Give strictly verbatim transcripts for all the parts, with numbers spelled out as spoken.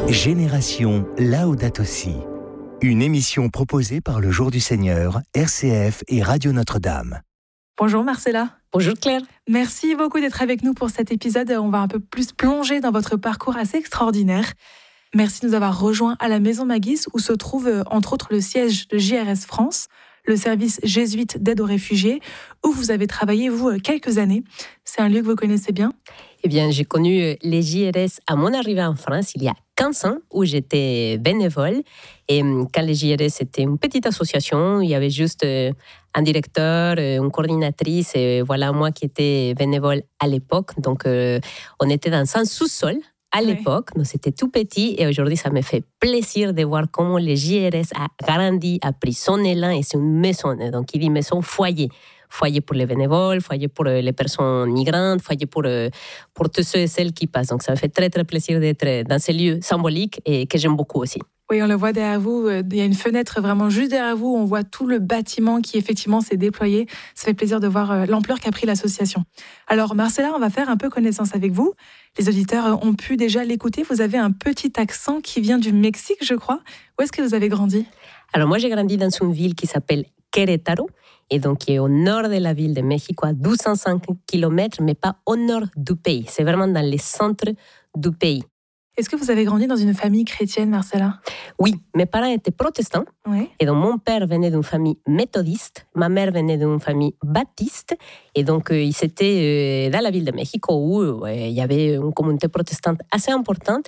Génération Laudato Si, une émission proposée par le Jour du Seigneur, R C F et Radio Notre-Dame. Bonjour Marcella. Bonjour Claire. Merci beaucoup d'être avec nous pour cet épisode. On va un peu plus plonger dans votre parcours assez extraordinaire. Merci de nous avoir rejoints à la Maison Magis où se trouve entre autres le siège de J R S France, le service jésuite d'aide aux réfugiés, où vous avez travaillé, vous, quelques années. C'est un lieu que vous connaissez bien ? Eh bien, j'ai connu les J R S à mon arrivée en France il y a quinze ans, où j'étais bénévole. Et quand les J R S étaient une petite association, il y avait juste un directeur, une coordinatrice, et voilà moi qui étais bénévole à l'époque. Donc, euh, on était dans un sous-sol. À l'époque, oui. Donc c'était tout petit et aujourd'hui, ça me fait plaisir de voir comment le J R S a grandi, a pris son élan et c'est une maison. Donc, il dit maison foyer. Foyer pour les bénévoles, foyer pour les personnes migrantes, foyer pour, pour tous ceux et celles qui passent. Donc, ça me fait très, très plaisir d'être dans ces lieux symboliques et que j'aime beaucoup aussi. Oui, on le voit derrière vous. Il y a une fenêtre vraiment juste derrière vous. On voit tout le bâtiment qui, effectivement, s'est déployé. Ça fait plaisir de voir l'ampleur qu'a pris l'association. Alors, Marcella, on va faire un peu connaissance avec vous. Les auditeurs ont pu déjà l'écouter. Vous avez un petit accent qui vient du Mexique, je crois. Où est-ce que vous avez grandi ? Alors, moi, j'ai grandi dans une ville qui s'appelle Querétaro, et donc qui est au nord de la ville de Mexico, à deux cent cinq kilomètres, mais pas au nord du pays. C'est vraiment dans le centre du pays. Est-ce que vous avez grandi dans une famille chrétienne, Marcella ? Oui, mes parents étaient protestants. Oui. Et donc mon père venait d'une famille méthodiste, ma mère venait d'une famille baptiste. Et donc euh, ils étaient euh, dans la ville de Mexico où euh, il y avait une communauté protestante assez importante.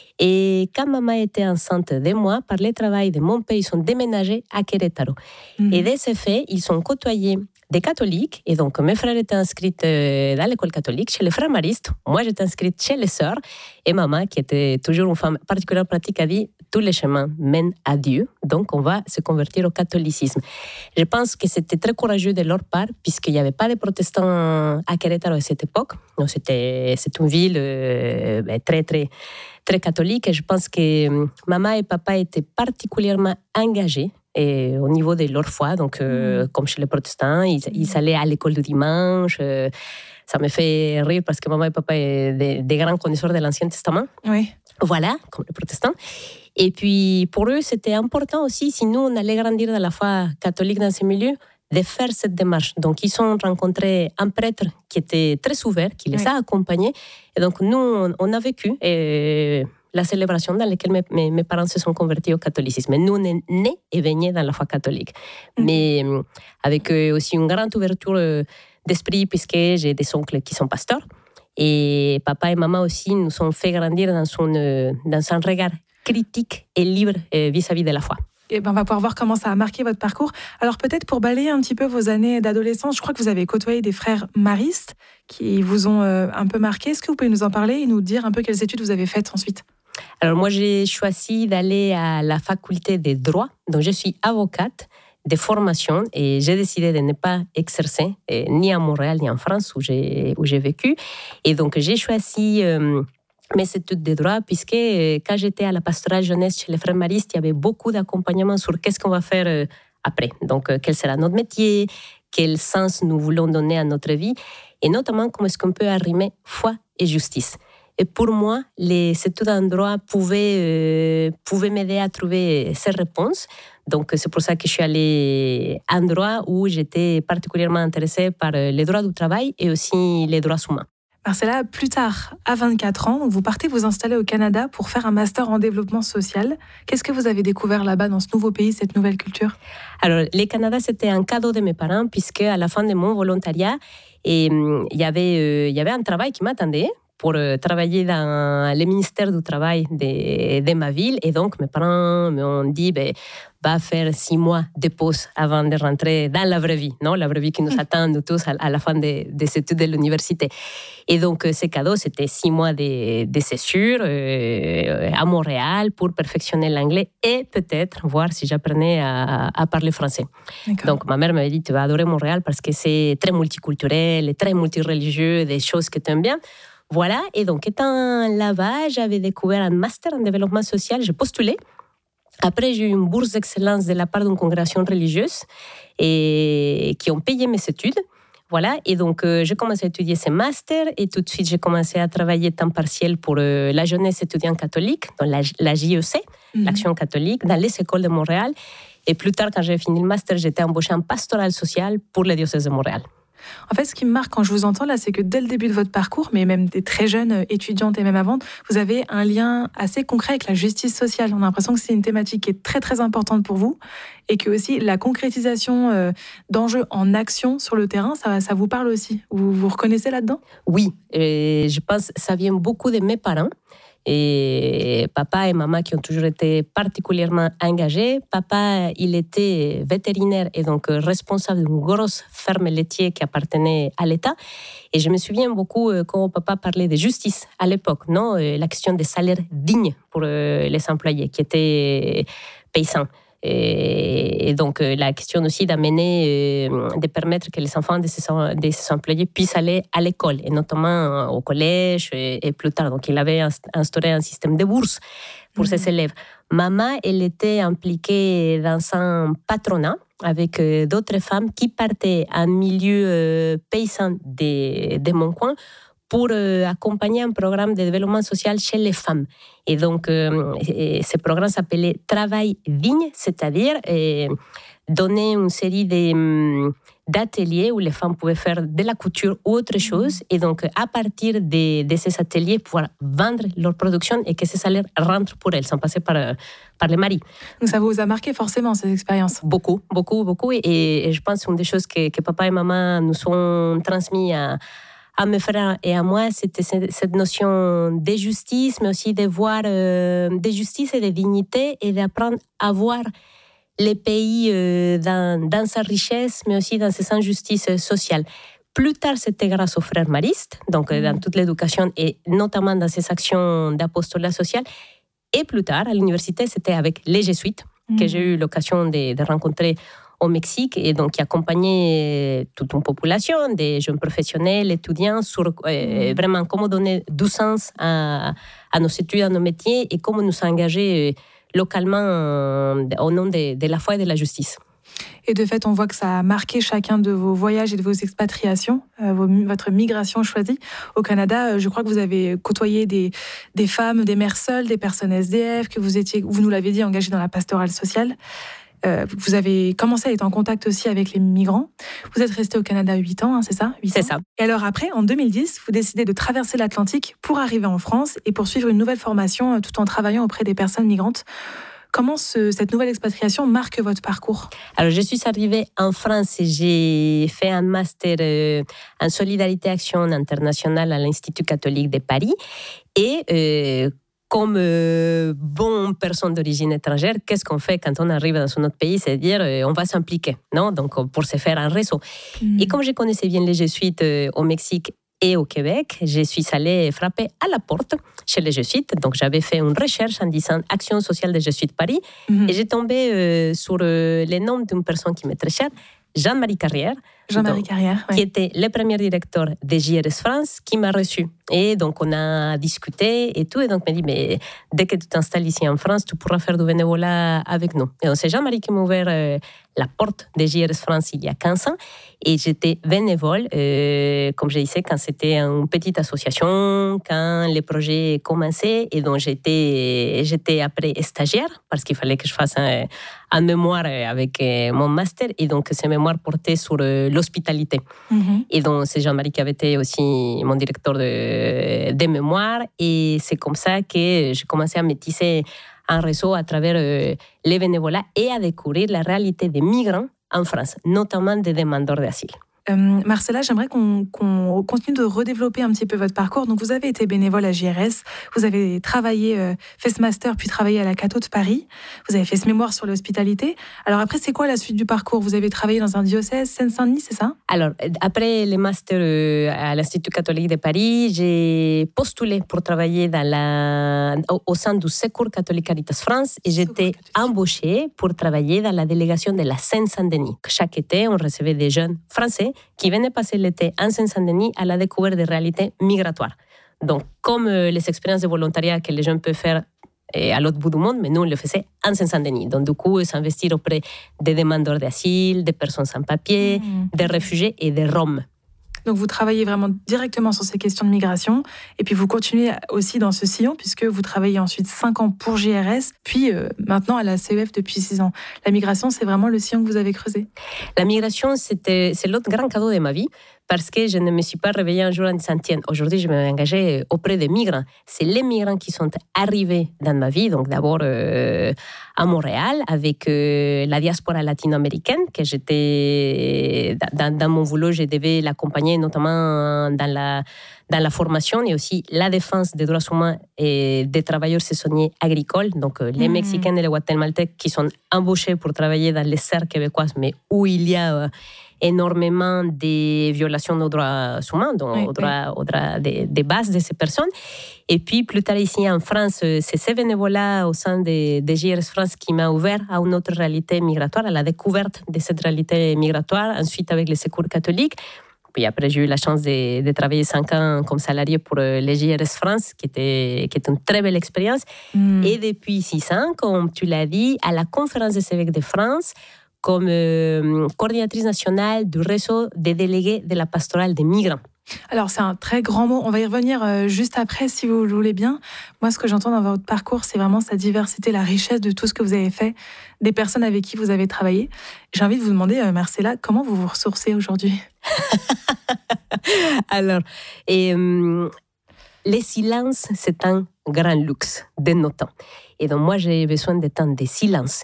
Et quand maman était enceinte de moi, par le travail de mon père, ils sont déménagés à Querétaro. Mm-hmm. Et de ce fait, ils sont côtoyés des catholiques, et donc mes frères étaient inscrits dans l'école catholique, chez les frères maristes. Moi, j'étais inscrite chez les sœurs, et maman, qui était toujours une femme particulièrement pratique, a dit « tous les chemins mènent à Dieu, donc on va se convertir au catholicisme ». Je pense que c'était très courageux de leur part, puisqu'il n'y avait pas de protestants à Querétaro à cette époque. Donc, c'était, c'était une ville euh, très, très, très catholique, et je pense que maman et papa étaient particulièrement engagés et au niveau de leur foi, donc euh, mmh. comme chez les protestants, ils, ils allaient à l'école du dimanche. Euh, ça me fait rire parce que maman et papa sont des, des grands connaisseurs de l'Ancien Testament. Oui. Voilà, comme les protestants. Et puis pour eux, c'était important aussi, si nous on allait grandir dans la foi catholique dans ces milieux, de faire cette démarche. Donc ils ont rencontré un prêtre qui était très ouvert, qui les oui. a accompagnés. Et donc nous, on, on a vécu et la célébration dans laquelle mes, mes, mes parents se sont convertis au catholicisme. Nous, on est nés et baignés dans la foi catholique. Mm-hmm. Mais euh, avec euh, aussi une grande ouverture euh, d'esprit, puisque j'ai des oncles qui sont pasteurs. Et papa et maman aussi nous ont fait grandir dans, son, euh, dans un regard critique et libre euh, vis-à-vis de la foi. Et ben, on va pouvoir voir comment ça a marqué votre parcours. Alors peut-être pour balayer un petit peu vos années d'adolescence, je crois que vous avez côtoyé des frères maristes qui vous ont euh, un peu marqué. Est-ce que vous pouvez nous en parler et nous dire un peu quelles études vous avez faites ensuite ? Alors moi, j'ai choisi d'aller à la faculté de droit, donc je suis avocate de formation et j'ai décidé de ne pas exercer eh, ni à Montréal ni en France où j'ai, où j'ai vécu. Et donc j'ai choisi euh, mes études de droit puisque euh, quand j'étais à la pastorale jeunesse chez les frères maristes, il y avait beaucoup d'accompagnement sur qu'est-ce qu'on va faire euh, après. Donc euh, quel sera notre métier, quel sens nous voulons donner à notre vie et notamment comment est-ce qu'on peut arrimer foi et justice. Et pour moi, les études en droit pouvaient, euh, pouvaient m'aider à trouver ces réponses. Donc, c'est pour ça que je suis allée en droit où j'étais particulièrement intéressée par les droits du travail et aussi les droits humains. Marcella, plus tard, à vingt-quatre ans, vous partez vous installer au Canada pour faire un master en développement social. Qu'est-ce que vous avez découvert là-bas, dans ce nouveau pays, cette nouvelle culture ? Alors, le Canada, c'était un cadeau de mes parents puisque à la fin de mon volontariat, et, il y avait, euh, il y avait un travail qui m'attendait pour travailler dans le ministère du Travail de, de ma ville. Et donc, mes parents m'ont dit, ben, va faire six mois de pause avant de rentrer dans la vraie vie, non? La vraie vie qui nous attend nous tous à, à la fin des de études de l'université. Et donc, ce cadeau, c'était six mois de, de césure euh, à Montréal pour perfectionner l'anglais et peut-être voir si j'apprenais à, à parler français. D'accord. Donc, ma mère m'avait dit, tu vas adorer Montréal parce que c'est très multiculturel, très multireligieux, des choses que tu aimes bien. Voilà, et donc étant là-bas, j'avais découvert un master en développement social, j'ai postulé. Après, j'ai eu une bourse d'excellence de la part d'une congrégation religieuse et qui ont payé mes études. Voilà, et donc euh, j'ai commencé à étudier ces masters et tout de suite j'ai commencé à travailler temps partiel pour euh, la jeunesse étudiante catholique, dans la, la J E C, mm-hmm. l'Action catholique, dans les écoles de Montréal. Et plus tard, quand j'ai fini le master, j'étais embauchée en pastoral social pour le diocèse de Montréal. En fait, ce qui me marque quand je vous entends là, c'est que dès le début de votre parcours, mais même des très jeunes étudiantes et même avant, vous avez un lien assez concret avec la justice sociale. On a l'impression que c'est une thématique qui est très très importante pour vous et que aussi la concrétisation euh, d'enjeux en action sur le terrain, ça, ça vous parle aussi. Vous vous reconnaissez là-dedans ? Oui, et je pense que ça vient beaucoup de mes parents. Et papa et maman qui ont toujours été particulièrement engagés. Papa, il était vétérinaire et donc responsable d'une grosse ferme laitière qui appartenait à l'État. Et je me souviens beaucoup quand papa parlait de justice à l'époque, non, la question des salaires dignes pour les employés qui étaient paysans. Et donc, la question aussi d'amener, de permettre que les enfants de ces, de ces employés puissent aller à l'école, et notamment au collège et, et plus tard. Donc, il avait instauré un système de bourse pour mmh. ses élèves. Maman, elle était impliquée dans un patronat avec d'autres femmes qui partaient en milieu paysan de, de mon coin pour euh, accompagner un programme de développement social chez les femmes. Et donc, euh, et ce programme s'appelait Travail digne, c'est-à-dire euh, donner une série de, d'ateliers où les femmes pouvaient faire de la couture ou autre chose. Et donc, à partir de, de ces ateliers, pouvoir vendre leur production et que ces salaires rentrent pour elles, sans passer par, par les maris. Donc, ça vous a marqué forcément, ces expériences ? Beaucoup, beaucoup, beaucoup. Et, et je pense que une des choses que, que papa et maman nous ont transmises à à mes frères et à moi, c'était cette notion de justice, mais aussi de voir euh, de justice et de dignité et d'apprendre à voir les pays euh, dans, dans sa richesse, mais aussi dans ses injustices sociales. Plus tard, c'était grâce aux frères maristes, donc mmh. dans toute l'éducation et notamment dans ces actions d'apostolat social. Et plus tard, à l'université, c'était avec les jésuites mmh. que j'ai eu l'occasion de, de rencontrer au Mexique, et donc qui accompagnait toute une population, des jeunes professionnels, étudiants, sur euh, vraiment comment donner du sens à, à nos études, à nos métiers, et comment nous engager localement euh, au nom de, de la foi et de la justice. Et de fait, on voit que ça a marqué chacun de vos voyages et de vos expatriations, euh, vos, votre migration choisie. Au Canada, je crois que vous avez côtoyé des, des femmes, des mères seules, des personnes S D F, que vous étiez, vous nous l'avez dit, engagées dans la pastorale sociale. Euh, vous avez commencé à être en contact aussi avec les migrants. Vous êtes resté au Canada huit ans, hein, c'est ça huit C'est ans. ça. Et alors après, en deux mille dix, vous décidez de traverser l'Atlantique pour arriver en France et poursuivre une nouvelle formation euh, tout en travaillant auprès des personnes migrantes. Comment ce, cette nouvelle expatriation marque votre parcours ? Alors, je suis arrivée en France et j'ai fait un master euh, en solidarité action internationale à l'Institut catholique de Paris. Et euh, comme euh, bonne personne d'origine étrangère, qu'est-ce qu'on fait quand on arrive dans un autre pays ? C'est-à-dire, euh, on va s'impliquer, non ? Donc, pour se faire un réseau. Mmh. Et comme je connaissais bien les jésuites euh, au Mexique et au Québec, je suis allée frapper à la porte chez les jésuites. Donc, j'avais fait une recherche en disant Action sociale des jésuites Paris. Mmh. Et j'ai tombé euh, sur euh, le nom d'une personne qui m'est très chère, Jean-Marie Carrière, Jean-Marie Carrière, qui ouais. était le premier directeur de J R S France, qui m'a reçu. Et donc, on a discuté et tout. Et donc, il m'a dit, mais dès que tu t'installes ici en France, tu pourras faire du bénévolat avec nous. Et donc, c'est Jean-Marie qui m'a ouvert euh, la porte de J R S France il y a quinze ans. Et j'étais bénévole, euh, comme je disais, quand c'était une petite association, quand les projets commençaient. Et donc, j'étais, j'étais après stagiaire, parce qu'il fallait que je fasse un, un mémoire avec euh, mon master. Et donc, ce mémoire portait sur euh, l'hospitalité. Mm-hmm. Et donc, c'est Jean-Marie qui avait été aussi mon directeur de, de mémoire. Et c'est comme ça que j'ai commencé à métisser un réseau à travers euh, les bénévolats et à découvrir la réalité des migrants en France, notamment des demandeurs d'asile. Euh, Marcella, j'aimerais qu'on, qu'on continue de redévelopper un petit peu votre parcours. Donc, vous avez été bénévole à J R S, vous avez travaillé, euh, fait ce master, puis travaillé à la Catho de Paris. Vous avez fait ce mémoire sur l'hospitalité. Alors après, c'est quoi la suite du parcours ? Vous avez travaillé dans un diocèse, Seine-Saint-Denis, c'est ça ? Alors, après le master euh, à l'Institut catholique de Paris, j'ai postulé pour travailler dans la, au, au sein du Secours catholique Caritas France et j'étais embauchée pour travailler dans la délégation de la Seine-Saint-Denis. Chaque été, on recevait des jeunes français qui venaient passer l'été en Seine-Saint-Denis à la découverte des réalités migratoires. Donc, comme euh, les expériences de volontariat que les jeunes peuvent faire euh, à l'autre bout du monde, mais nous, on le faisait en Seine-Saint-Denis. Donc, du coup, s'investir auprès des demandeurs d'asile, des personnes sans papier, mmh. des réfugiés et des Roms. Donc vous travaillez vraiment directement sur ces questions de migration et puis vous continuez aussi dans ce sillon puisque vous travaillez ensuite cinq ans pour J R S, puis euh, maintenant à la C E F depuis six ans. La migration, c'est vraiment le sillon que vous avez creusé? La migration, c'était, c'est l'autre grand cadeau de ma vie. Parce que je ne me suis pas réveillée un jour en disant, tiens, aujourd'hui, je vais m'engager auprès des migrants. C'est les migrants qui sont arrivés dans ma vie. Donc, d'abord euh, à Montréal, avec euh, la diaspora latino-américaine, que j'étais, dans, dans mon boulot, je devais l'accompagner, notamment dans la, dans la formation et aussi la défense des droits humains et des travailleurs saisonniers agricoles. Donc, euh, les mmh. Mexicains et les Guatémaltèques qui sont embauchés pour travailler dans les serres québécoises, mais où il y a... Euh, énormément de violations aux droits humains, donc oui, aux droits, oui. aux droits des, des bases de ces personnes. Et puis, plus tard ici en France, c'est ce bénévolat au sein de, de J R S France qui m'a ouvert à une autre réalité migratoire, à la découverte de cette réalité migratoire, ensuite avec les secours catholiques. Puis après, j'ai eu la chance de, de travailler cinq ans comme salarié pour les J R S France, qui était, qui était une très belle expérience. Mm. Et depuis six ans, comme tu l'as dit, à la conférence des évêques de France, comme euh, coordinatrice nationale du réseau des délégués de la pastorale des migrants. Alors, c'est un très grand mot. On va y revenir euh, juste après, si vous le voulez bien. Moi, ce que j'entends dans votre parcours, c'est vraiment sa diversité, la richesse de tout ce que vous avez fait, des personnes avec qui vous avez travaillé. J'ai envie de vous demander, euh, Marcella, comment vous vous ressourcez aujourd'hui? Alors, et, euh, les silences, c'est un grand luxe de nos temps. Et donc, moi, j'ai besoin de temps de silence.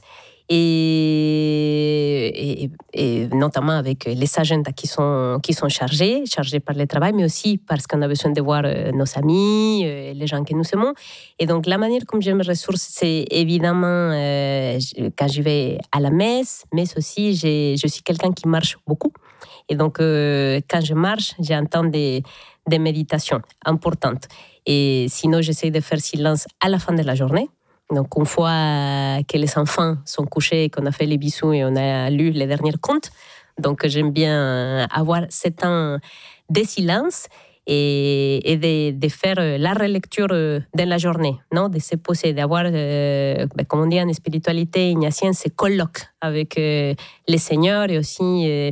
Et, et, et notamment avec les agendas qui sont, qui sont chargés, chargés par le travail, mais aussi parce qu'on a besoin de voir nos amis, les gens que nous aimons. Et donc, la manière comme je me ressource, c'est évidemment euh, quand je vais à la messe, mais aussi je, je suis quelqu'un qui marche beaucoup. Et donc, euh, quand je marche, j'entends des, des méditations importantes. Et sinon, j'essaie de faire silence à la fin de la journée. Donc, une fois que les enfants sont couchés, qu'on a fait les bisous et on a lu les derniers contes, donc j'aime bien avoir ce temps de silence et, et de, de faire la relecture dans la journée, non? De se poser, d'avoir, euh, comme on dit en spiritualité ignatienne, ce colloque avec euh, le Seigneur et aussi euh,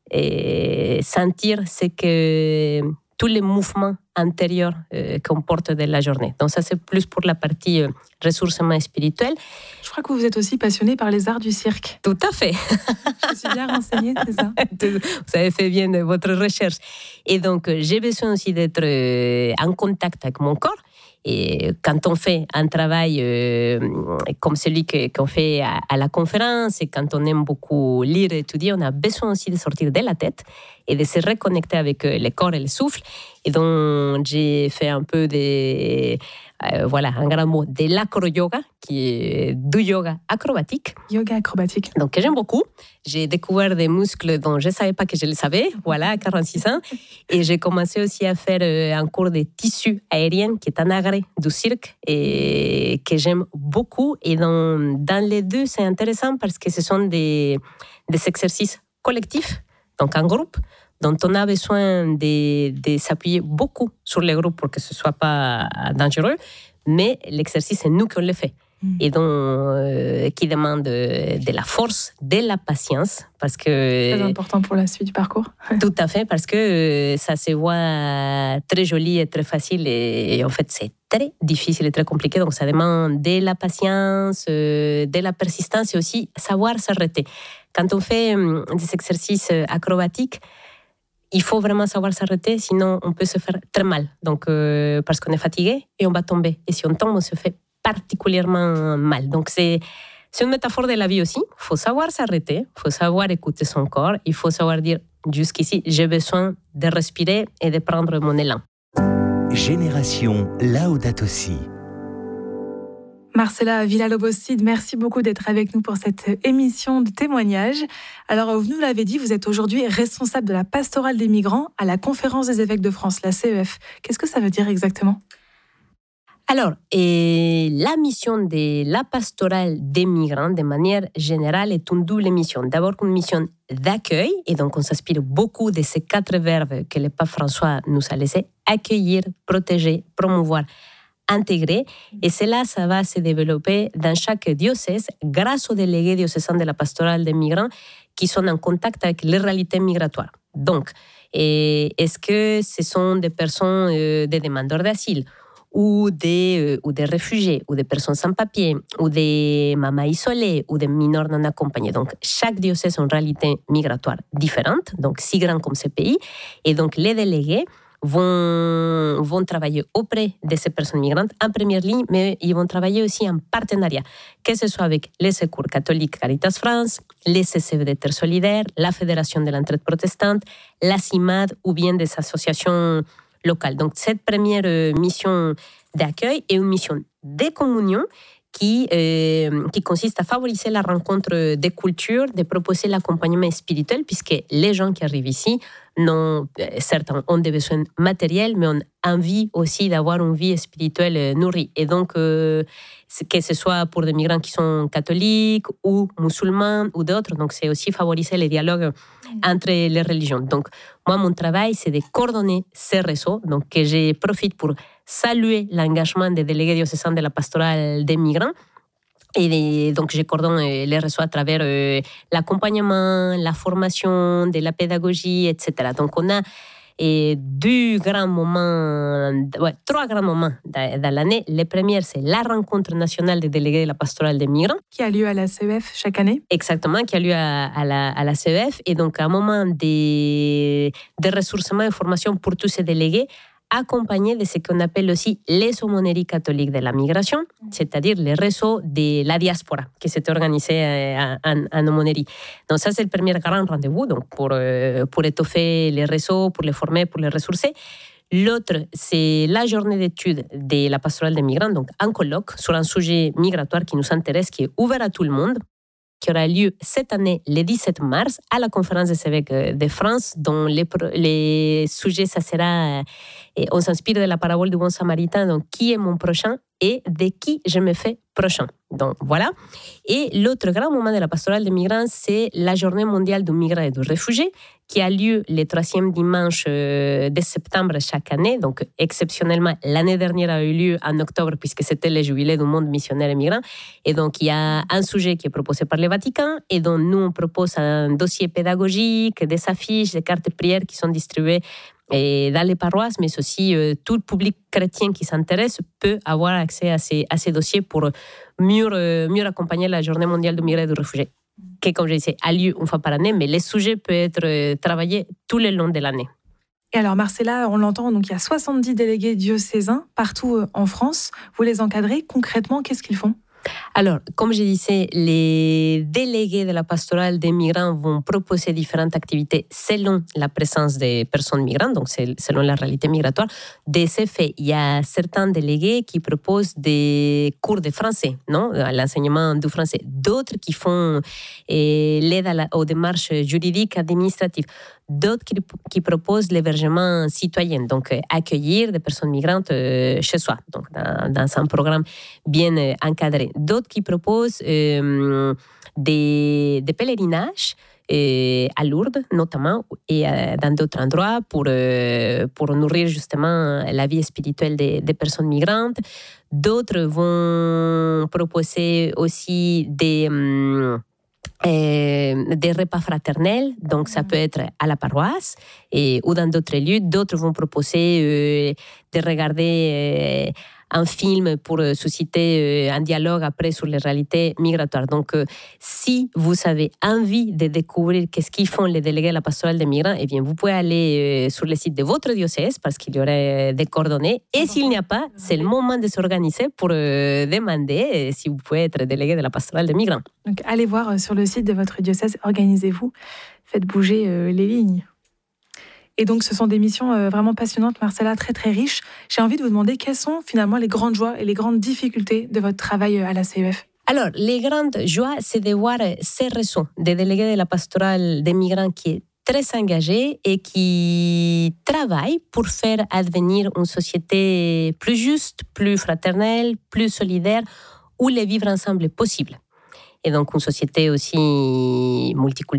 et sentir ce que tous les mouvements antérieurs euh, qu'on porte de la journée. Donc ça, c'est plus pour la partie euh, ressourcement spirituel. Je crois que vous êtes aussi passionné par les arts du cirque. Tout à fait. Je suis bien renseignée, c'est ça. Vous avez fait bien votre recherche. Et donc, j'ai besoin aussi d'être euh, en contact avec mon corps. Et quand on fait un travail euh, comme celui que, qu'on fait à, à la conférence et quand on aime beaucoup lire et étudier, on a besoin aussi de sortir de la tête et de se reconnecter avec le corps et le souffle. Et donc, j'ai fait un peu de, euh, voilà, un grand mot, de l'acro-yoga, qui est du yoga acrobatique. Yoga acrobatique. Donc, que j'aime beaucoup. J'ai découvert des muscles dont je ne savais pas que je les savais, voilà, à quarante-six ans. Et j'ai commencé aussi à faire un cours de tissu aérien, qui est un agrès du cirque, et que j'aime beaucoup. Et dans, dans les deux, c'est intéressant parce que ce sont des, des exercices collectifs, donc en groupe, dont on a besoin de, de s'appuyer beaucoup sur les groupes pour que ce ne soit pas dangereux, mais l'exercice, c'est nous qui le fait. Mmh. Et donc, euh, qui demande de, de la force, de la patience, parce que... Très important pour la suite du parcours. Tout à fait, parce que euh, ça se voit très joli et très facile, et, et en fait, c'est très difficile et très compliqué, donc ça demande de la patience, euh, de la persistance, et aussi savoir s'arrêter. Quand on fait euh, des exercices acrobatiques, il faut vraiment savoir s'arrêter, sinon on peut se faire très mal. Donc, euh, parce qu'on est fatigué et on va tomber. Et si on tombe, on se fait particulièrement mal. Donc, c'est, c'est une métaphore de la vie aussi. Il faut savoir s'arrêter, il faut savoir écouter son corps, il faut savoir dire jusqu'ici, j'ai besoin de respirer et de prendre mon élan. Génération Laudato Si. Marcella Villalobos-Cid, merci beaucoup d'être avec nous pour cette émission de témoignages. Alors, vous nous l'avez dit, vous êtes aujourd'hui responsable de la pastorale des migrants à la Conférence des évêques de France, la C E F. Qu'est-ce que ça veut dire exactement ? Alors, et la mission de la pastorale des migrants, de manière générale, est une double mission. D'abord, une mission d'accueil, et donc on s'inspire beaucoup de ces quatre verbes que le pape François nous a laissés: accueillir, protéger, promouvoir. intégrés. Et cela, ça va se développer dans chaque diocèse grâce aux délégués diocésains de la pastorale des migrants qui sont en contact avec les réalités migratoires. Donc, et est-ce que ce sont des personnes, euh, des demandeurs d'asile ou des, euh, ou des réfugiés, ou des personnes sans papier, ou des mamans isolées, ou des mineurs non accompagnés. Donc, chaque diocèse a une réalité migratoire différente, donc si grand comme ce pays. Et donc, les délégués vont, vont travailler auprès de ces personnes migrantes en première ligne, mais ils vont travailler aussi en partenariat, que ce soit avec les Secours catholiques Caritas France, les C C V de Terre solidaire, la Fédération de l'entraide protestante, la CIMAD ou bien des associations locales. Donc, cette première mission d'accueil est une mission de communion qui, euh, qui consiste à favoriser la rencontre des cultures, de proposer l'accompagnement spirituel, puisque les gens qui arrivent ici, non, certains ont des besoins matériels, mais ont envie aussi d'avoir une vie spirituelle nourrie. Et donc, euh, que ce soit pour des migrants qui sont catholiques ou musulmans ou d'autres, donc c'est aussi favoriser les dialogues entre les religions. Donc, moi, mon travail, c'est de coordonner ces réseaux, donc que je profite pour saluer l'engagement des délégués diocésains de la pastorale des migrants. Et donc, je coordonne les réseaux à travers euh, l'accompagnement, la formation, de la pédagogie, et cetera. Donc, on a et deux grands moments, ouais, trois grands moments dans, dans l'année. Le premier, c'est la rencontre nationale des délégués de la pastorale des migrants. Qui a lieu à la C E F chaque année. Exactement, qui a lieu à, à, la, à la C E F. Et donc, un moment de, de ressourcement et formation pour tous ces délégués, accompagné de ce qu'on appelle aussi les aumôneries catholiques de la migration, c'est-à-dire les réseaux de la diaspora qui s'est organisé en, en aumônerie. Donc ça, c'est le premier grand rendez-vous donc pour, pour étoffer les réseaux, pour les former, pour les ressourcer. L'autre, c'est la journée d'études de la pastorale des migrants, donc un colloque sur un sujet migratoire qui nous intéresse, qui est ouvert à tout le monde, qui aura lieu cette année, le dix-sept mars, à la conférence des évêques de France, dont les, les sujets, ça sera, et on s'inspire de la parabole du bon samaritain, donc qui est mon prochain et de qui je me fais prochain. Donc voilà. Et l'autre grand moment de la pastorale des migrants, c'est la journée mondiale du migrant et du réfugié, qui a lieu le troisième dimanche de septembre chaque année. Donc exceptionnellement, l'année dernière a eu lieu en octobre, puisque c'était le jubilé du monde missionnaire et migrant. Et donc il y a un sujet qui est proposé par le Vatican, et dont nous on propose un dossier pédagogique, des affiches, des cartes de prière qui sont distribuées et dans les paroisses, mais aussi euh, tout le public chrétien qui s'intéresse peut avoir accès à ces, à ces dossiers pour mieux, euh, mieux accompagner la journée mondiale du migrant et du réfugié, qui, comme je disais, a lieu une fois par année, mais les sujets peuvent être euh, travaillés tout le long de l'année. Et alors, Marcella, on l'entend, donc il y a soixante-dix délégués diocésains partout en France. Vous les encadrez concrètement, qu'est-ce qu'ils font ? Alors, comme je disais, les délégués de la pastorale des migrants vont proposer différentes activités selon la présence des personnes migrantes, donc selon la réalité migratoire. De ce fait, il y a certains délégués qui proposent des cours de français, non, l'enseignement du français. D'autres qui font eh, l'aide aux démarches juridiques, administratives. D'autres qui, qui proposent l'hébergement citoyen, donc euh, accueillir des personnes migrantes euh, chez soi, donc dans, dans un programme bien euh, encadré. D'autres qui proposent euh, des, des pèlerinages euh, à Lourdes notamment et euh, dans d'autres endroits pour, euh, pour nourrir justement la vie spirituelle des, des personnes migrantes. D'autres vont proposer aussi des... Euh, Euh, des repas fraternels, donc ça peut être à la paroisse et, ou dans d'autres lieux. D'autres vont proposer euh, de regarder euh, un film pour euh, susciter euh, un dialogue après sur les réalités migratoires. Donc, euh, si vous avez envie de découvrir qu'est-ce qu'ils font les délégués à la pastorale des migrants, eh bien, vous pouvez aller euh, sur le site de votre diocèse parce qu'il y aurait des coordonnées. Et s'il n'y a pas, c'est le moment de s'organiser pour euh, demander si vous pouvez être délégué de la pastorale des migrants. Donc, allez voir sur le site de votre diocèse, organisez-vous, faites bouger euh, les lignes. Et donc, ce sont des missions euh, vraiment passionnantes, Marcella, très très riches. J'ai envie de vous demander quelles sont finalement les grandes joies et les grandes difficultés de votre travail à la C E F. Alors, les grandes joies, c'est de voir ces réseaux des délégués de la pastorale des migrants qui est très engagés et qui travaillent pour faire advenir une société plus juste, plus fraternelle, plus solidaire, où le vivre ensemble est possible. Et donc une société aussi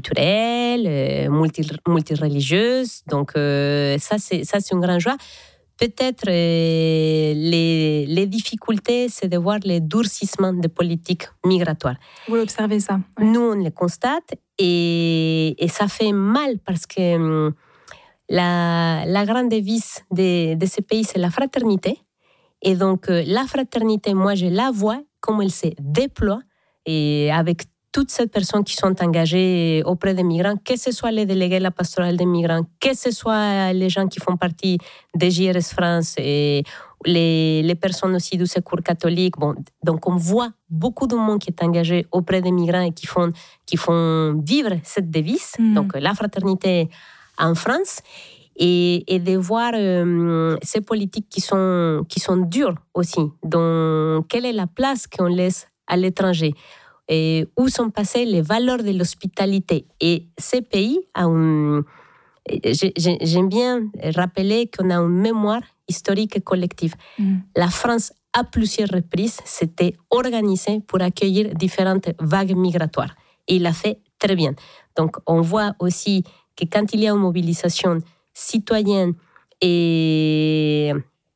multiculturelle, multi, multireligieuse. Donc euh, ça, c'est, ça, c'est une grande joie. peut-être euh, les, les difficultés, c'est de voir les durcissements des politiques migratoires. Vous observez ça? Ouais. Nous, on les constate et, et ça fait mal parce que hum, la, la grande devise de, de ces pays, c'est la fraternité. Et donc, euh, la fraternité, moi, je la vois, comment elle se déploie et avec toutes ces personnes qui sont engagées auprès des migrants, que ce soit les délégués de la pastorale des migrants, que ce soit les gens qui font partie de J R S France et les, les personnes aussi du Secours catholique. Bon, donc, on voit beaucoup de monde qui est engagé auprès des migrants et qui font, qui font vivre cette devise, mmh. donc la fraternité en France. Et, et de voir euh, ces politiques qui sont, qui sont dures aussi. Donc, quelle est la place qu'on laisse à l'étranger? Et où sont passées les valeurs de l'hospitalité? Et ces pays, un, j'aime bien rappeler qu'on a une mémoire historique et collective. Mm. La France, à plusieurs reprises, s'était organisée pour accueillir différentes vagues migratoires. Et il l'a fait très bien. Donc, on voit aussi que quand il y a une mobilisation citoyenne et,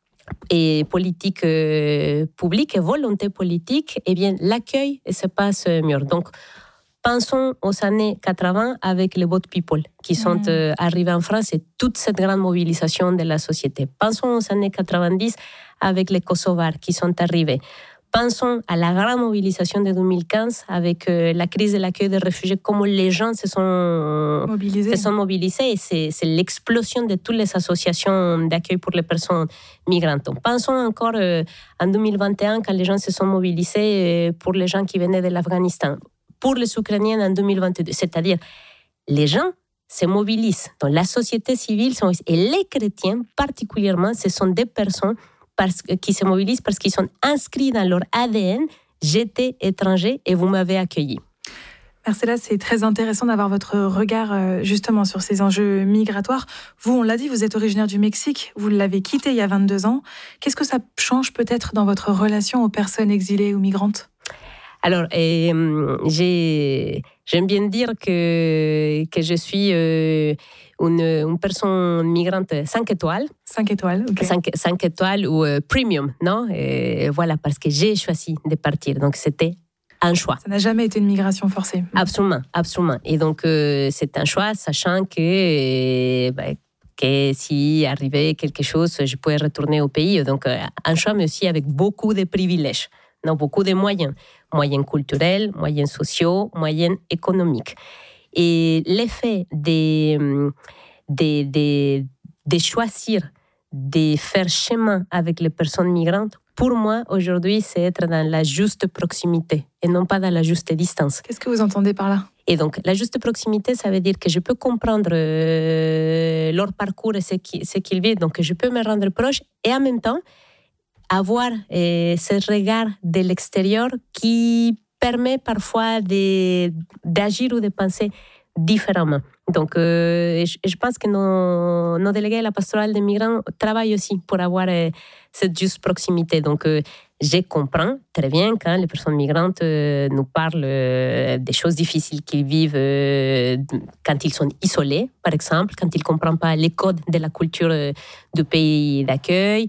et politique euh, publique et volonté politique, eh bien, l'accueil se passe mieux. Donc, pensons aux années quatre-vingts avec les Boat People qui sont mmh. euh, arrivés en France et toute cette grande mobilisation de la société. Pensons aux années quatre-vingt-dix avec les Kosovars qui sont arrivés. Pensons à la grande mobilisation de deux mille quinze avec euh, la crise de l'accueil des réfugiés, comment les gens se sont mobilisés. Se sont mobilisés et c'est, c'est l'explosion de toutes les associations d'accueil pour les personnes migrantes. Pensons encore euh, en deux mille vingt et un quand les gens se sont mobilisés euh, pour les gens qui venaient de l'Afghanistan, pour les Ukrainiens en deux mille vingt-deux. C'est-à-dire, les gens se mobilisent. Donc, la société civile se mobilise. Et les chrétiens, particulièrement, ce sont des personnes parce, qui se mobilisent parce qu'ils sont inscrits dans leur A D N. J'étais étranger et vous m'avez accueilli. Marcella, c'est très intéressant d'avoir votre regard justement sur ces enjeux migratoires. Vous, on l'a dit, vous êtes originaire du Mexique, vous l'avez quitté il y a vingt-deux ans. Qu'est-ce que ça change peut-être dans votre relation aux personnes exilées ou migrantes ? Alors, euh, j'ai, j'aime bien dire que, que je suis euh, une, une personne migrante cinq étoiles. cinq étoiles, ok. cinq étoiles ou euh, premium, non ? Et voilà, parce que j'ai choisi de partir. Donc, c'était un choix. Ça n'a jamais été une migration forcée. Absolument, absolument. Et donc, euh, c'est un choix, sachant que, euh, bah, que si arrivait quelque chose, je pouvais retourner au pays. Donc, euh, un choix, mais aussi avec beaucoup de privilèges, non, beaucoup de moyens. Moyens culturels, moyens sociaux, moyens économiques. Et l'effet de, de, de, de choisir de faire chemin avec les personnes migrantes, pour moi, aujourd'hui, c'est être dans la juste proximité et non pas dans la juste distance. Qu'est-ce que vous entendez par là ? Et donc, la juste proximité, ça veut dire que je peux comprendre euh, leur parcours et ce, qui, ce qu'ils vivent, donc je peux me rendre proche et en même temps, avoir euh, ce regard de l'extérieur qui permet parfois de, d'agir ou de penser différemment. Donc, euh, je, je pense que nos, nos délégués de la pastorale des migrants travaillent aussi pour avoir euh, cette juste proximité. Donc, euh, je comprends très bien quand les personnes migrantes euh, nous parlent euh, des choses difficiles qu'ils vivent euh, quand ils sont isolés, par exemple, quand ils ne comprennent pas les codes de la culture euh, du pays d'accueil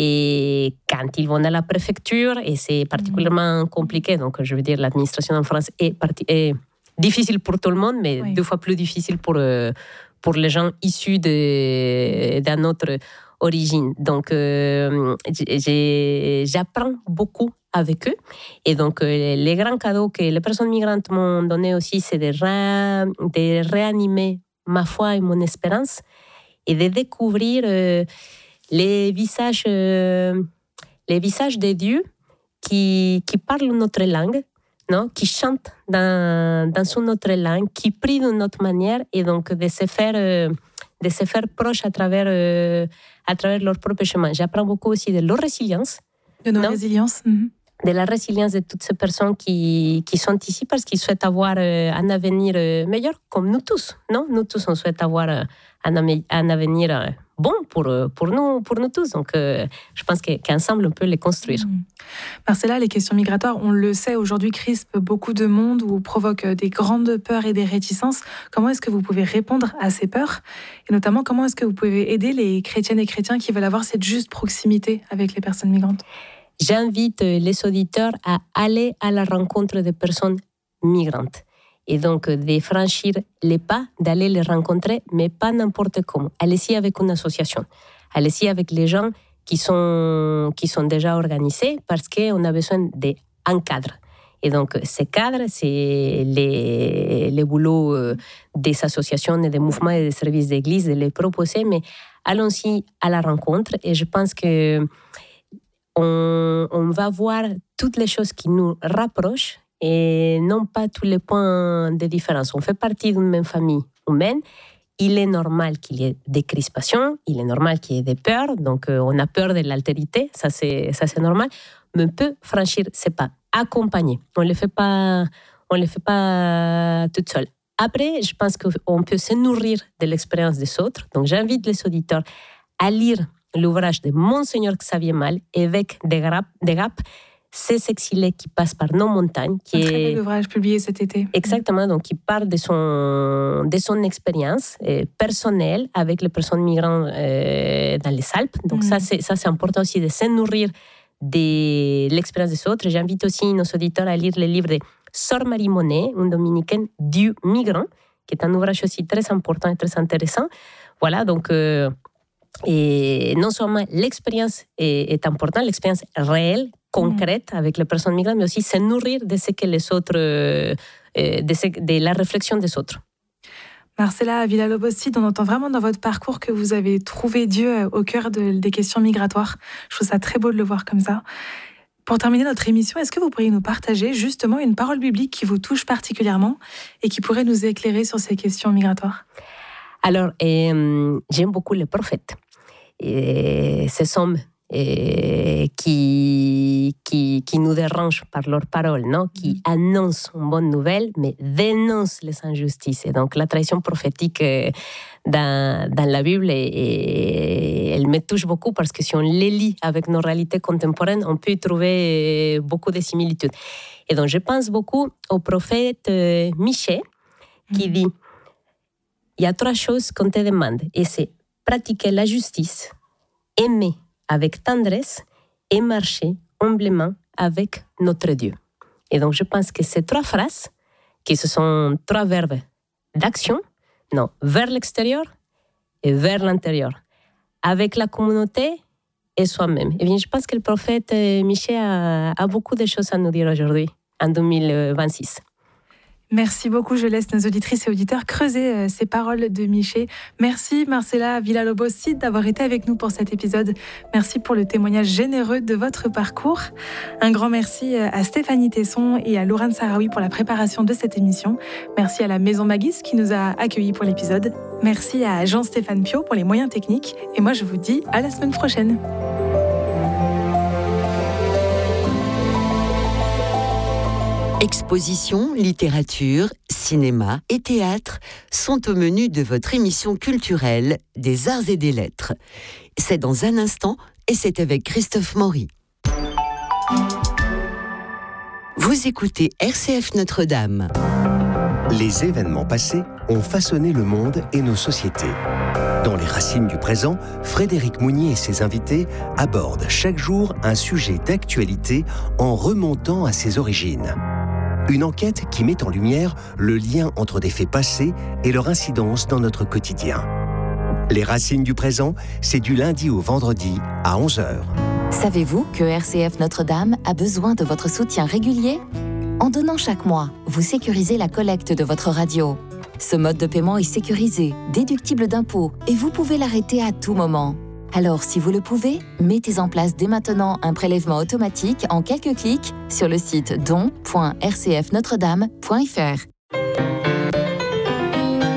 et quand ils vont à la préfecture, et c'est particulièrement compliqué. Donc, je veux dire, l'administration en France est, parti- est difficile pour tout le monde, mais oui. deux fois plus difficile pour, euh, pour les gens issus de, d'un autre origine. Donc, euh, j'ai, j'apprends beaucoup avec eux. Et donc, euh, les grands cadeaux que les personnes migrantes m'ont donné aussi, c'est de, ré, de réanimer ma foi et mon espérance et de découvrir euh, les visages, euh, les visages de Dieu qui, qui parlent notre langue, non? Qui chantent dans, dans une autre langue, qui prient d'une autre manière et donc de se faire... Euh, de se faire proches à travers, euh, à travers leur propre chemin. J'apprends beaucoup aussi de leur résilience. De nos résiliences. Mm-hmm. de la résilience de toutes ces personnes qui, qui sont ici parce qu'ils souhaitent avoir euh, un avenir euh, meilleur, comme nous tous, non? Nous tous, on souhaite avoir euh, un, un avenir euh, bon pour, pour, nous, pour nous tous. Donc, euh, je pense que, qu'ensemble, on peut les construire. Mmh. Marcella, les questions migratoires, on le sait, aujourd'hui, crispent beaucoup de monde ou provoquent des grandes peurs et des réticences. Comment est-ce que vous pouvez répondre à ces peurs? Et notamment, comment est-ce que vous pouvez aider les chrétiennes et chrétiens qui veulent avoir cette juste proximité avec les personnes migrantes? J'invite les auditeurs à aller à la rencontre des personnes migrantes. Et donc, de franchir les pas, d'aller les rencontrer, mais pas n'importe comment. Allez-y avec une association. Allez-y avec les gens qui sont, qui sont déjà organisés parce qu'on a besoin d'un cadre. Et donc, ce cadre, c'est les, les boulots des associations et des mouvements et des services d'église de les proposer, mais allons-y à la rencontre. Et je pense que On, on va voir toutes les choses qui nous rapprochent et non pas tous les points de différence. On fait partie d'une même famille humaine. Il est normal qu'il y ait des crispations, il est normal qu'il y ait des peurs. Donc, euh, on a peur de l'altérité, ça c'est, ça c'est normal. Mais on peut franchir ces pas, accompagner. On ne les fait pas, on les fait pas toute seule. Après, je pense qu'on peut se nourrir de l'expérience des autres. Donc, j'invite les auditeurs à lire l'ouvrage de Monseigneur Xavier Mal, évêque de Gap, de Gap, Ces exilés qui passent par nos montagnes. Qui un est très bel ouvrage publié cet été. Exactement, donc qui parle de son, de son expérience euh, personnelle avec les personnes migrantes euh, dans les Alpes. Donc mmh. ça, c'est, ça, c'est important aussi de se nourrir de l'expérience des autres. J'invite aussi nos auditeurs à lire le livre de Sœur Marie Monet, une dominicaine du migrant, qui est un ouvrage aussi très important et très intéressant. Voilà, donc... Euh, Et non seulement l'expérience est, est importante, l'expérience réelle, concrète mmh. avec les personnes migrantes, mais aussi se nourrir de ce que les autres, euh, de, ce, de la réflexion des autres. Marcella Villalobos-Cid, on entend vraiment dans votre parcours que vous avez trouvé Dieu au cœur de, des questions migratoires. Je trouve ça très beau de le voir comme ça. Pour terminer notre émission, est-ce que vous pourriez nous partager justement une parole biblique qui vous touche particulièrement et qui pourrait nous éclairer sur ces questions migratoires? Alors, euh, j'aime beaucoup les prophètes. Et ces hommes euh, qui, qui, qui nous dérangent par leurs paroles, non? Qui annoncent une bonne nouvelle, mais dénoncent les injustices. Et donc, la tradition prophétique euh, dans, dans la Bible, et, et, elle me touche beaucoup parce que si on les lit avec nos réalités contemporaines, on peut y trouver beaucoup de similitudes. Et donc, je pense beaucoup au prophète euh, Michée qui dit: il y a trois choses qu'on te demande, et c'est pratiquer la justice, aimer avec tendresse et marcher humblement avec notre Dieu. Et donc, je pense que ces trois phrases, qui ce sont trois verbes d'action, non, vers l'extérieur et vers l'intérieur, avec la communauté et soi-même. Et bien, je pense que le prophète Michée a, a beaucoup de choses à nous dire aujourd'hui, en deux mille vingt-six. Merci beaucoup. Je laisse nos auditrices et auditeurs creuser ces paroles de Michée. Merci Marcella Villalobos-Cid d'avoir été avec nous pour cet épisode. Merci pour le témoignage généreux de votre parcours. Un grand merci à Stéphanie Tesson et à Laurent Sarawi pour la préparation de cette émission. Merci à la Maison Magis qui nous a accueillis pour l'épisode. Merci à Jean-Stéphane Piot pour les moyens techniques. Et moi, je vous dis à la semaine prochaine. Expositions, littérature, cinéma et théâtre sont au menu de votre émission culturelle des Arts et des Lettres. C'est dans un instant et c'est avec Christophe Maury. Vous écoutez R C F Notre-Dame. Les événements passés ont façonné le monde et nos sociétés. Dans les racines du présent, Frédéric Mounier et ses invités abordent chaque jour un sujet d'actualité en remontant à ses origines. Une enquête qui met en lumière le lien entre des faits passés et leur incidence dans notre quotidien. Les racines du présent, c'est du lundi au vendredi à onze heures. Savez-vous que R C F Notre-Dame a besoin de votre soutien régulier ? En donnant chaque mois, vous sécurisez la collecte de votre radio. Ce mode de paiement est sécurisé, déductible d'impôts et vous pouvez l'arrêter à tout moment. Alors, si vous le pouvez, mettez en place dès maintenant un prélèvement automatique en quelques clics sur le site don point r c f notre dame point f r.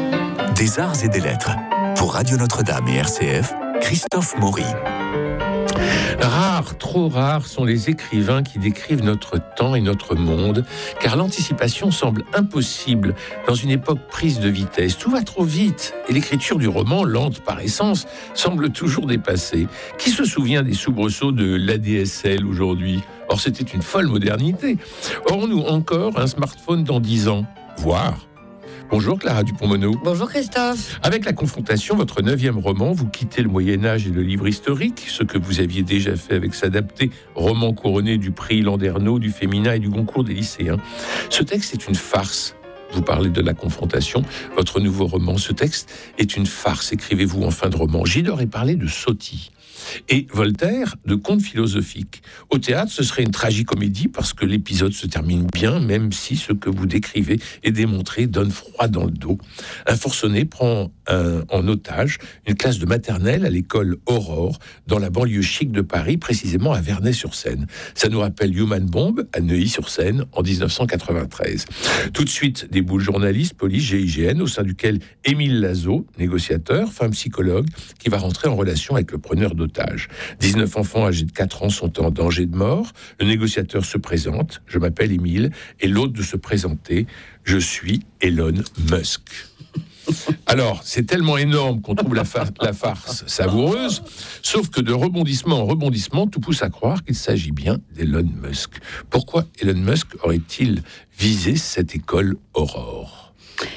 Des Arts et des Lettres. Pour Radio Notre-Dame et R C F, Christophe Maury. Rares, trop rares sont les écrivains qui décrivent notre temps et notre monde, car l'anticipation semble impossible dans une époque prise de vitesse. Tout va trop vite, et l'écriture du roman, lente par essence, semble toujours dépassée. Qui se souvient des soubresauts de l'A D S L aujourd'hui ? Or, c'était une folle modernité. Aurons-nous encore un smartphone dans dix ans ? Voire. Bonjour Clara Dupont-Mono. Bonjour Christophe. Avec La Confrontation, votre neuvième roman, vous quittez le Moyen-Âge et le livre historique, ce que vous aviez déjà fait avec S'adapter, roman couronné du prix Landernau, du Féminin et du Goncourt des lycéens. Ce texte est une farce. Vous parlez de La Confrontation, votre nouveau roman. Ce texte est une farce, écrivez-vous en fin de roman. Gide aurait parlé de sotie. Et Voltaire, de contes philosophiques. Au théâtre, ce serait une tragicomédie parce que l'épisode se termine bien, même si ce que vous décrivez et démontrez donne froid dans le dos. Un forcené prend un, en otage une classe de maternelle à l'école Aurore, dans la banlieue chic de Paris, précisément à Vernay-sur-Seine. Ça nous rappelle Human Bomb à Neuilly-sur-Seine en dix-neuf cent quatre-vingt-treize. Tout de suite, des boules journalistes, police, G I G N, au sein duquel Émile Lazo, négociateur, femme psychologue, qui va rentrer en relation avec le preneur d'otage. dix-neuf enfants âgés de quatre ans sont en danger de mort. Le négociateur se présente, je m'appelle Émile, et l'autre de se présenter, je suis Elon Musk. Alors, c'est tellement énorme qu'on trouve la, fa- la farce savoureuse, sauf que de rebondissement en rebondissement, tout pousse à croire qu'il s'agit bien d'Elon Musk. Pourquoi Elon Musk aurait-il visé cette école Aurore ?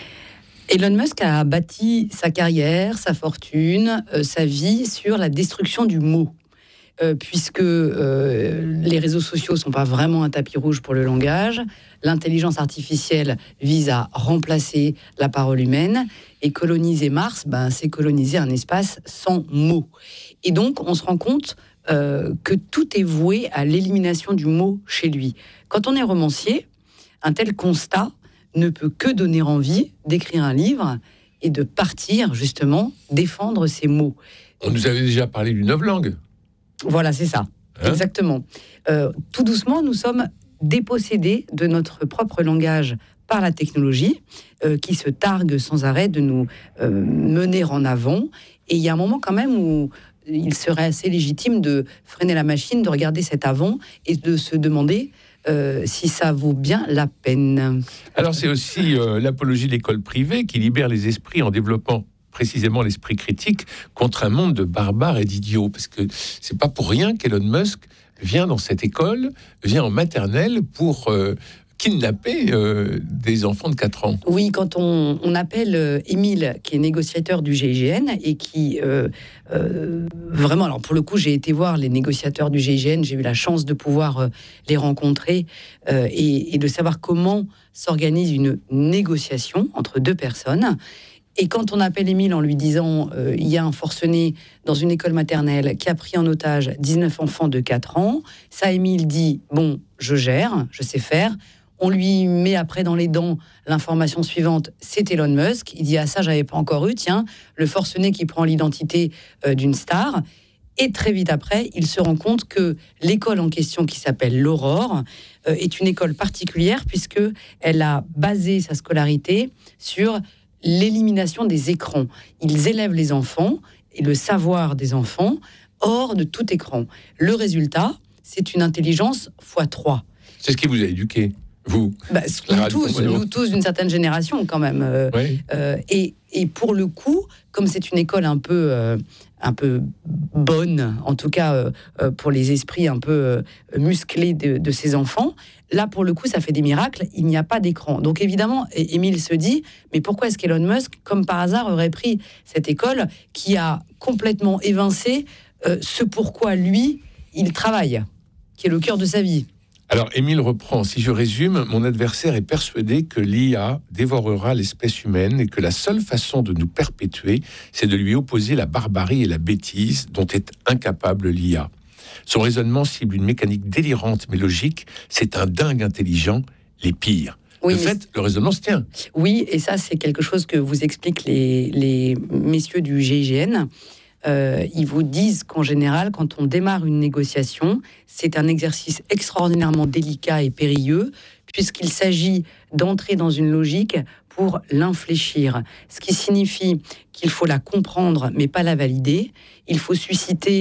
Elon Musk a bâti sa carrière, sa fortune, euh, sa vie sur la destruction du mot. Euh, puisque euh, les réseaux sociaux ne sont pas vraiment un tapis rouge pour le langage, l'intelligence artificielle vise à remplacer la parole humaine, et coloniser Mars, ben, c'est coloniser un espace sans mots. Et donc, on se rend compte euh, que tout est voué à l'élimination du mot chez lui. Quand on est romancier, un tel constat ne peut que donner envie d'écrire un livre et de partir, justement, défendre ces mots. On nous avait déjà parlé d'une novlangue. Voilà, c'est ça, hein exactement. Euh, tout doucement, nous sommes dépossédés de notre propre langage par la technologie, euh, qui se targue sans arrêt de nous euh, mener en avant. Et il y a un moment quand même où il serait assez légitime de freiner la machine, de regarder cet avant et de se demander Euh, si ça vaut bien la peine. Alors c'est aussi euh, l'apologie de l'école privée qui libère les esprits en développant précisément l'esprit critique contre un monde de barbares et d'idiots. Parce que c'est pas pour rien qu'Elon Musk vient dans cette école, vient en maternelle pour euh, kidnapper euh, des enfants de quatre ans. Oui, quand on, on appelle euh, Émile, qui est négociateur du G I G N et qui euh, euh, vraiment, alors pour le coup, j'ai été voir les négociateurs du G I G N, j'ai eu la chance de pouvoir euh, les rencontrer euh, et, et de savoir comment s'organise une négociation entre deux personnes. Et quand on appelle Émile en lui disant euh, il y a un forcené dans une école maternelle qui a pris en otage dix-neuf enfants de quatre ans, ça, Émile dit bon, je gère, je sais faire. On lui met après dans les dents l'information suivante, c'est Elon Musk. Il dit ah ça j'avais pas encore eu, tiens, le forcené qui prend l'identité euh, d'une star. Et très vite après, il se rend compte que l'école en question, qui s'appelle l'Aurore, euh, est une école particulière puisque elle a basé sa scolarité sur l'élimination des écrans. Ils élèvent les enfants et le savoir des enfants hors de tout écran. Le résultat, c'est une intelligence fois trois. C'est ce qui vous a éduqué, vous bah, nous, tous, nous tous d'une certaine génération quand même. Euh, oui. euh, et, et pour le coup, comme c'est une école un peu, euh, un peu bonne, en tout cas euh, pour les esprits un peu euh, musclés de, de ces enfants, là, pour le coup, ça fait des miracles. Il n'y a pas d'écran. Donc, évidemment, Émile se dit, mais pourquoi est-ce qu'Elon Musk, comme par hasard, aurait pris cette école qui a complètement évincé euh, ce pourquoi, lui, il travaille, qui est le cœur de sa vie. Alors, Émile reprend. Si je résume, mon adversaire est persuadé que l'I A dévorera l'espèce humaine et que la seule façon de nous perpétuer, c'est de lui opposer la barbarie et la bêtise dont est incapable l'I A. Son raisonnement cible une mécanique délirante mais logique. C'est un dingue intelligent, les pires. Oui, de fait, le raisonnement se tient. Oui, et ça, c'est quelque chose que vous expliquent les, les messieurs du G I G N. Euh, ils vous disent qu'en général, quand on démarre une négociation, c'est un exercice extraordinairement délicat et périlleux, puisqu'il s'agit d'entrer dans une logique pour l'infléchir. Ce qui signifie qu'il faut la comprendre, mais pas la valider. Il faut susciter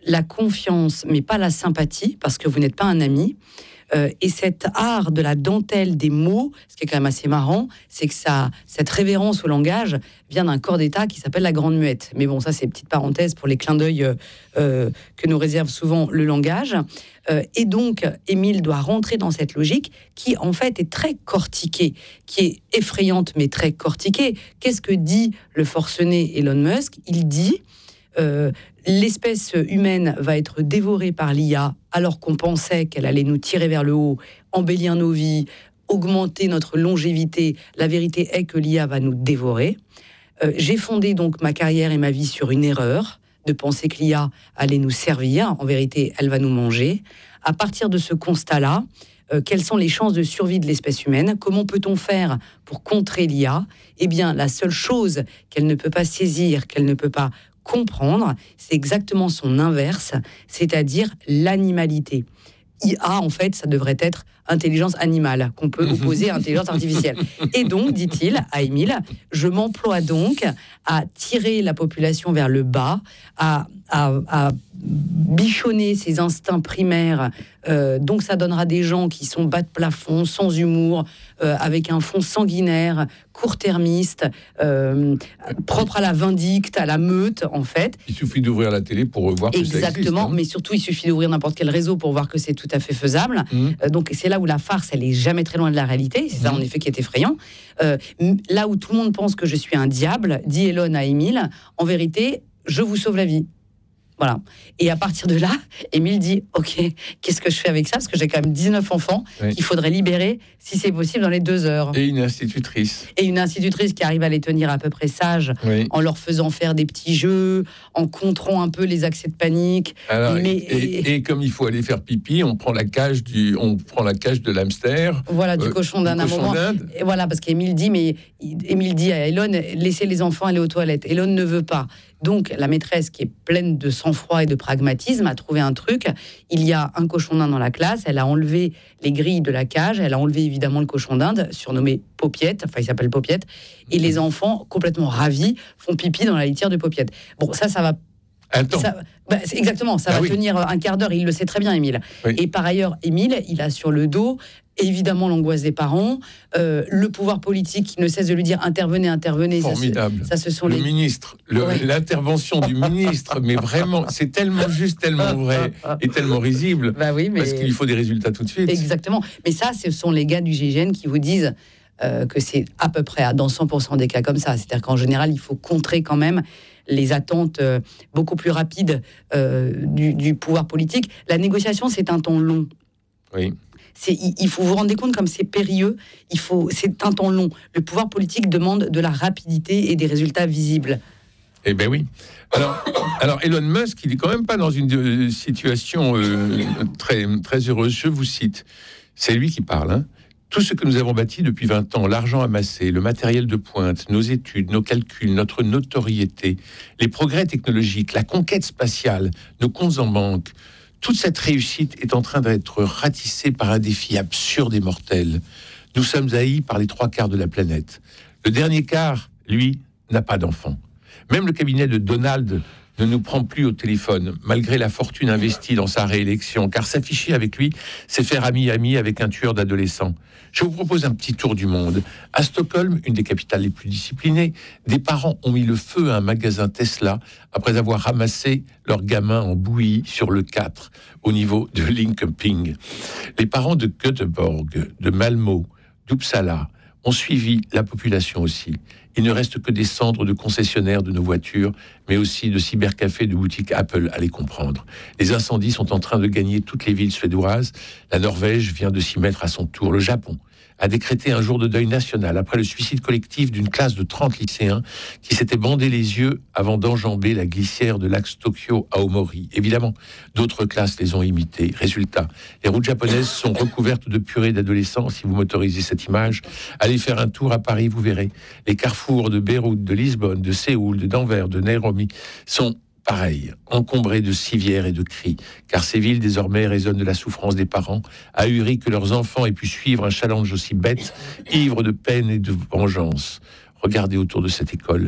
la confiance, mais pas la sympathie, parce que vous n'êtes pas un ami. Euh, et cet art de la dentelle des mots, ce qui est quand même assez marrant, c'est que ça, cette révérence au langage vient d'un corps d'État qui s'appelle la Grande Muette. Mais bon, ça, c'est une petite parenthèse pour les clins d'œil euh, euh, que nous réserve souvent le langage. Euh, et donc, Émile doit rentrer dans cette logique qui, en fait, est très cortiquée, qui est effrayante, mais très cortiquée. Qu'est-ce que dit le forcené Elon Musk ? Il dit... Euh, l'espèce humaine va être dévorée par l'I A alors qu'on pensait qu'elle allait nous tirer vers le haut, embellir nos vies, augmenter notre longévité. La vérité est que l'I A va nous dévorer. Euh, j'ai fondé donc ma carrière et ma vie sur une erreur, de penser que l'I A allait nous servir. En vérité, elle va nous manger. À partir de ce constat-là, euh, quelles sont les chances de survie de l'espèce humaine ? Comment peut-on faire pour contrer l'I A ? Eh bien, la seule chose qu'elle ne peut pas saisir, qu'elle ne peut pas comprendre, c'est exactement son inverse, c'est-à-dire l'animalité. I A, en fait, ça devrait être intelligence animale, qu'on peut opposer à intelligence artificielle. Et donc, dit-il à Émile, je m'emploie donc à tirer la population vers le bas, à, à, à bichonner ses instincts primaires. Euh, donc, ça donnera des gens qui sont bas de plafond, sans humour, euh, avec un fond sanguinaire, court-termiste, euh, propre à la vindicte, à la meute, en fait. Il suffit d'ouvrir la télé pour voir que ça existe. Exactement, mais surtout, il suffit d'ouvrir n'importe quel réseau pour voir que c'est tout à fait faisable. Mmh. Euh, donc, c'est là où la farce, elle est jamais très loin de la réalité. C'est ça, mmh. en effet, qui est effrayant. Euh, là où tout le monde pense que je suis un diable, dit Elon à Émile, en vérité, je vous sauve la vie. Voilà. Et à partir de là, Émile dit « Ok, qu'est-ce que je fais avec ça ?» Parce que j'ai quand même dix-neuf enfants oui. qu'il faudrait libérer, si c'est possible, dans les deux heures. Et une institutrice. Et une institutrice qui arrive à les tenir à peu près sages, oui. en leur faisant faire des petits jeux, en contrant un peu les accès de panique. Alors, mais, et, et, et comme il faut aller faire pipi, on prend la cage, du, on prend la cage de l'hamster. Voilà, du euh, cochon d'Inde à un moment. Et voilà, parce qu'Émile dit, mais Émile dit à Elon, laissez les enfants aller aux toilettes. Elon ne veut pas. Donc, la maîtresse, qui est pleine de sang-froid et de pragmatisme, a trouvé un truc. Il y a un cochon d'Inde dans la classe. Elle a enlevé les grilles de la cage. Elle a enlevé évidemment le cochon d'Inde, surnommé Popiette. Enfin, il s'appelle Popiette. Et les enfants, complètement ravis, font pipi dans la litière de Popiette. Bon, ça, ça va... Attends. Ça, bah, c'est exactement, ça ah va oui. tenir un quart d'heure. Il le sait très bien, Émile. Oui. Et par ailleurs, Émile, il a sur le dos... évidemment l'angoisse des parents, euh, le pouvoir politique qui ne cesse de lui dire intervenez, intervenez. Formidable. Ça, ça ce sont le les... ministre, le, ouais. l'intervention du ministre, mais vraiment, c'est tellement juste, tellement vrai et tellement risible. Bah oui, mais... Parce qu'il faut des résultats tout de suite. Exactement. Mais ça, ce sont les gars du G I G N qui vous disent euh, que c'est à peu près dans cent pour cent des cas comme ça. C'est-à-dire qu'en général, il faut contrer quand même les attentes euh, beaucoup plus rapides euh, du, du pouvoir politique. La négociation, c'est un temps long. Oui. C'est, il faut vous rendre compte comme c'est périlleux, il faut, c'est un temps long. Le pouvoir politique demande de la rapidité et des résultats visibles. Eh bien oui. Alors, alors Elon Musk, il n'est quand même pas dans une situation euh, très, très heureuse. Je vous cite, c'est lui qui parle. Hein. Tout ce que nous avons bâti depuis vingt ans, l'argent amassé, le matériel de pointe, nos études, nos calculs, notre notoriété, les progrès technologiques, la conquête spatiale, nos comptes en banque, toute cette réussite est en train d'être ratissée par un défi absurde et mortel. Nous sommes haïs par les trois quarts de la planète. Le dernier quart, lui, n'a pas d'enfant. Même le cabinet de Donald ne nous prend plus au téléphone, malgré la fortune investie dans sa réélection, car s'afficher avec lui, c'est faire ami-ami avec un tueur d'adolescents. Je vous propose un petit tour du monde. À Stockholm, une des capitales les plus disciplinées, des parents ont mis le feu à un magasin Tesla après avoir ramassé leurs gamins en bouillie sur le quatre, au niveau de Linköping. Les parents de Göteborg, de Malmö, d'Uppsala ont suivi la population aussi. Il ne reste que des cendres de concessionnaires de nos voitures, mais aussi de cybercafés, de boutiques Apple, à les comprendre. Les incendies sont en train de gagner toutes les villes suédoises. La Norvège vient de s'y mettre à son tour. Le Japon a décrété un jour de deuil national après le suicide collectif d'une classe de trente lycéens qui s'étaient bandés les yeux avant d'enjamber la glissière de l'axe Tokyo-Aomori. Évidemment, d'autres classes les ont imités. Résultat, les routes japonaises sont recouvertes de purée d'adolescents. Si vous m'autorisez cette image, allez faire un tour à Paris, vous verrez. Les carrefours de Beyrouth, de Lisbonne, de Séoul, de Denver, de Nairobi sont pareil, encombrés de civières et de cris, car ces villes désormais résonnent de la souffrance des parents, ahuris que leurs enfants aient pu suivre un challenge aussi bête, ivre de peine et de vengeance. Regardez autour de cette école.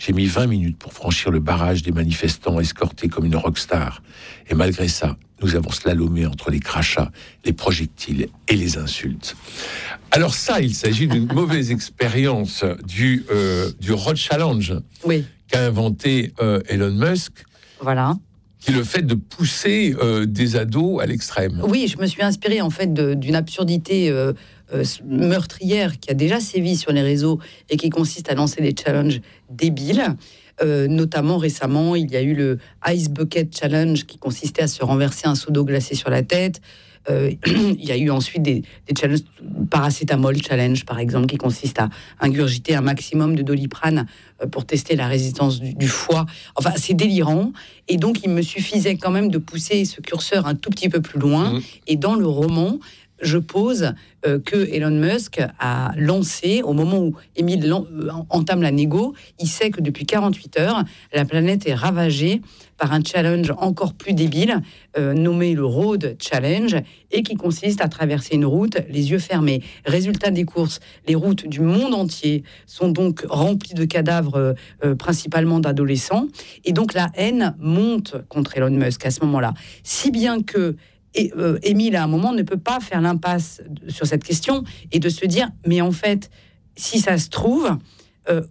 J'ai mis vingt minutes pour franchir le barrage des manifestants escortés comme une rockstar. Et malgré ça, nous avons slalomé entre les crachats, les projectiles et les insultes. Alors ça, il s'agit d'une mauvaise expérience du, euh, du Road Challenge oui. qu'a inventé euh, Elon Musk. Voilà. Qui est le fait de pousser euh, des ados à l'extrême. Oui, je me suis inspirée en fait de, d'une absurdité euh, euh, meurtrière qui a déjà sévi sur les réseaux et qui consiste à lancer des challenges débiles. Euh, notamment récemment, il y a eu le Ice Bucket Challenge qui consistait à se renverser un seau d'eau glacée sur la tête. Euh, il y a eu ensuite des, des challenges, paracétamol challenge par exemple, qui consiste à ingurgiter un maximum de Doliprane euh, pour tester la résistance du, du foie. Enfin, c'est délirant. Et donc, il me suffisait quand même de pousser ce curseur un tout petit peu plus loin. Mmh. Et dans le roman, je pose euh, que Elon Musk a lancé, au moment où Émile entame la négo, il sait que depuis quarante-huit heures, la planète est ravagée par un challenge encore plus débile, euh, nommé le Road Challenge, et qui consiste à traverser une route les yeux fermés. Résultat des courses, les routes du monde entier sont donc remplies de cadavres, euh, euh, principalement d'adolescents, et donc la haine monte contre Elon Musk à ce moment-là. Si bien que Et euh, Émile, à un moment, ne peut pas faire l'impasse sur cette question et de se dire, mais en fait, si ça se trouve, euh,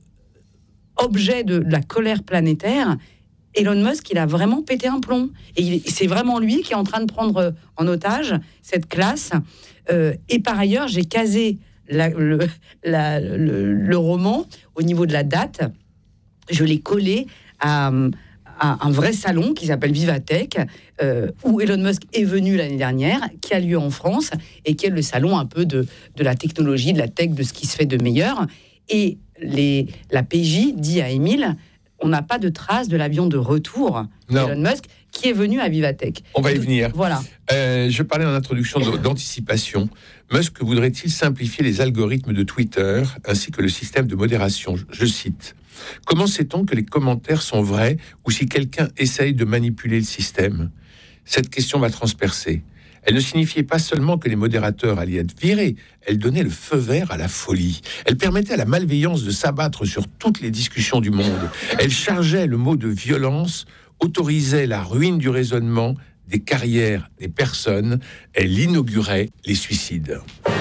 objet de la colère planétaire, Elon Musk, il a vraiment pété un plomb. Et il, c'est vraiment lui qui est en train de prendre en otage cette classe. Euh, et par ailleurs, j'ai casé la, le, la, le, le roman au niveau de la date. Je l'ai collé à... à un vrai salon qui s'appelle Vivatech, euh, où Elon Musk est venu l'année dernière, qui a lieu en France, et qui est le salon un peu de, de la technologie, de la tech, de ce qui se fait de meilleur. Et les, la P J dit à Émile, on n'a pas de trace de l'avion de retour d'Elon Musk, qui est venu à Vivatech. On va y venir. Voilà. Euh, je parlais en introduction d'anticipation. Musk voudrait-il simplifier les algorithmes de Twitter, ainsi que le système de modération ? Je cite. Comment sait-on que les commentaires sont vrais ou si quelqu'un essaye de manipuler le système ? Cette question m'a transpercé. Elle ne signifiait pas seulement que les modérateurs allaient être virés, elle donnait le feu vert à la folie. Elle permettait à la malveillance de s'abattre sur toutes les discussions du monde. Elle chargeait le mot de violence, autorisait la ruine du raisonnement, des carrières, des personnes. Elle inaugurait les suicides.